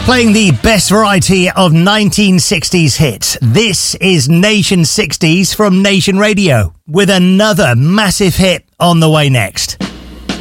Playing the best variety of 1960s hits. This is Nation 60s from Nation Radio, with another massive hit on the way next.